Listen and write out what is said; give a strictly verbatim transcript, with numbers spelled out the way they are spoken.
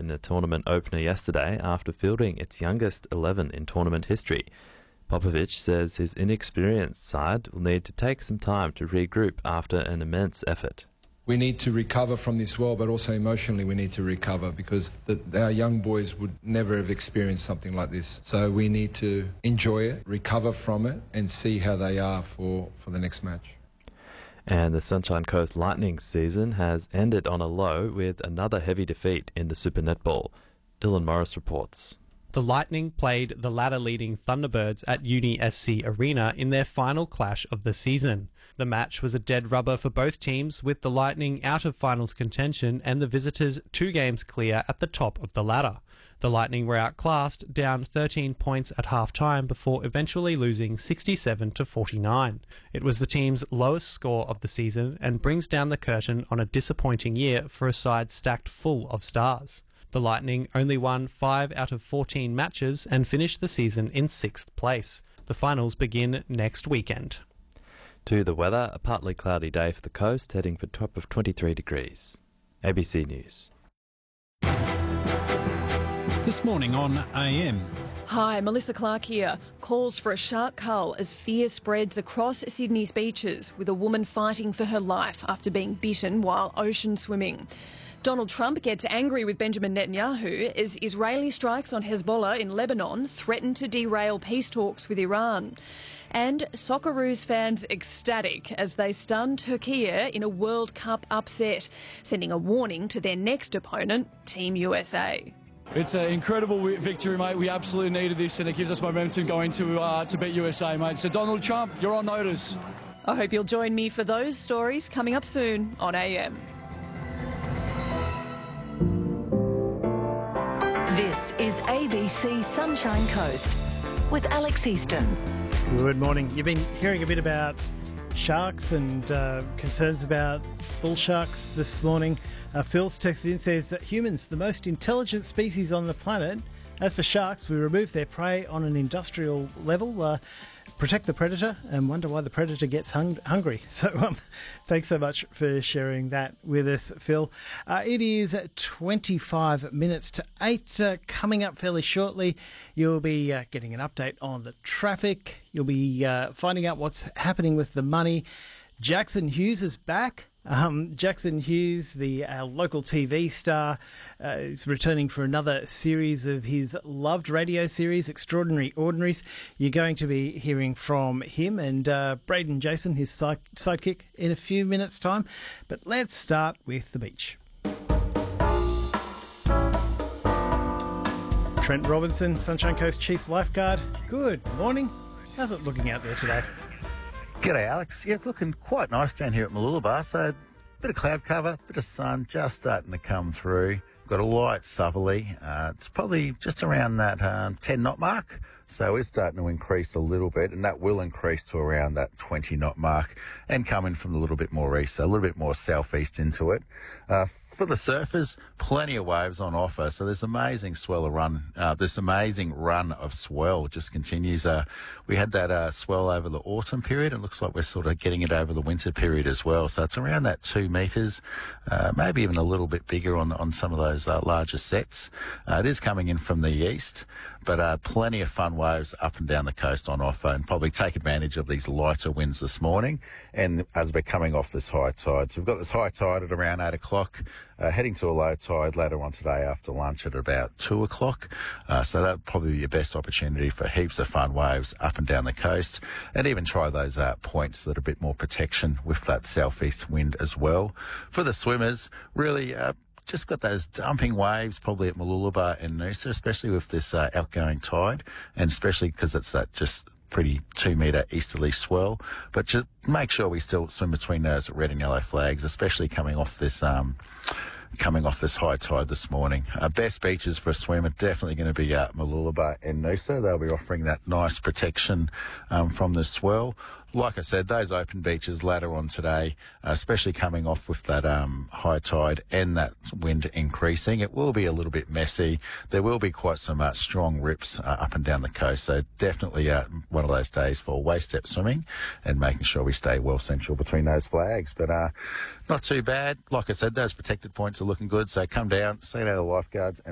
in the tournament opener yesterday after fielding its youngest eleven in tournament history. Popovic says his inexperienced side will need to take some time to regroup after an immense effort. We need to recover from this well, but also emotionally we need to recover because the, our young boys would never have experienced something like this. So we need to enjoy it, recover from it, and see how they are for, for the next match. And the Sunshine Coast Lightning season has ended on a low with another heavy defeat in the Super Netball. Dylan Morris reports. The Lightning played the ladder-leading Thunderbirds at Uni S C Arena in their final clash of the season. The match was a dead rubber for both teams, with the Lightning out of finals contention and the visitors two games clear at the top of the ladder. The Lightning were outclassed, down thirteen points at half-time before eventually losing sixty-seven to forty-nine. It was the team's lowest score of the season and brings down the curtain on a disappointing year for a side stacked full of stars. The Lightning only won five out of fourteen matches and finished the season in sixth place. The finals begin next weekend. To the weather, a partly cloudy day for the coast, heading for a top of twenty-three degrees. A B C News. This morning on A M. Hi, Melissa Clark here. Calls for a shark cull as fear spreads across Sydney's beaches, with a woman fighting for her life after being bitten while ocean swimming. Donald Trump gets angry with Benjamin Netanyahu as Israeli strikes on Hezbollah in Lebanon threaten to derail peace talks with Iran. And Socceroos fans ecstatic as they stun Turkey in a World Cup upset, sending a warning to their next opponent, Team U S A. It's an incredible victory, mate. We absolutely needed this, and it gives us momentum going to uh, to beat U S A, mate. So Donald Trump, you're on notice. I hope you'll join me for those stories coming up soon on A M. This is A B C Sunshine Coast with Alex Easton. Good morning. You've been hearing a bit about sharks and uh, concerns about bull sharks this morning. Uh, Phil's texted in, says that humans, the most intelligent species on the planet. As for sharks, we remove their prey on an industrial level, uh, protect the predator, and wonder why the predator gets hung- hungry. So um, thanks so much for sharing that with us, Phil. Uh, it is twenty-five minutes to eight. Uh, coming up fairly shortly, you'll be uh, getting an update on the traffic. You'll be uh, finding out what's happening with the money. Jackson Hughes is back. Um, Jackson Hughes, the uh, local T V star, uh, is returning for another series of his loved radio series, Extraordinary Ordinaries. You're going to be hearing from him and uh, Braden Jason, his side- sidekick, in a few minutes' time. But let's start with the beach. Trent Robinson, Sunshine Coast Chief Lifeguard. Good morning. How's it looking out there today? G'day, Alex. Yeah, it's looking quite nice down here at Mooloolaba. So, a bit of cloud cover, bit of sun just starting to come through. Got a light southerly. Uh, it's probably just around that um, ten knot mark. So it's starting to increase a little bit, and that will increase to around that twenty knot mark and coming from a little bit more east, so a little bit more southeast into it. Uh, for the surfers, plenty of waves on offer. So there's amazing swell run. Uh, this amazing run of swell just continues. Uh, we had that uh, swell over the autumn period. It looks like we're sort of getting it over the winter period as well. So it's around that two metres, uh, maybe even a little bit bigger on on some of those uh, larger sets. Uh, it is coming in from the east. But uh, plenty of fun waves up and down the coast on offer, and probably take advantage of these lighter winds this morning and as we're coming off this high tide. So we've got this high tide at around eight o'clock, uh, heading to a low tide later on today after lunch at about two o'clock. Uh, so that'll probably be your best opportunity for heaps of fun waves up and down the coast, and even try those uh, points that are a bit more protection with that southeast wind as well. For the swimmers, really... Uh, Just got those dumping waves probably at Mooloolaba and Noosa, especially with this uh, outgoing tide, and especially because it's that just pretty two metre easterly swell. But just make sure we still swim between those red and yellow flags, especially coming off this um, coming off this high tide this morning. Uh, best beaches for a swim are definitely going to be uh, Mooloolaba and Noosa. They'll be offering that nice protection um, from the swell. Like I said, those open beaches later on today, uh, especially coming off with that um, high tide and that wind increasing, it will be a little bit messy. There will be quite some uh, strong rips uh, up and down the coast. So definitely uh, one of those days for waist step swimming and making sure we stay well central between those flags. But uh, not too bad. Like I said, those protected points are looking good. So come down, see how the lifeguards and